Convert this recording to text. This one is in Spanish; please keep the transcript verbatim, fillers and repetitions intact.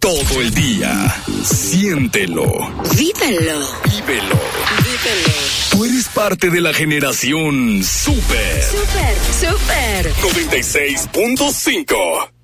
todo el día. Siéntelo. Vívelo. Vívelo. Vívelo. Tú eres parte de la generación Super. Super, super. noventa y seis punto cinco.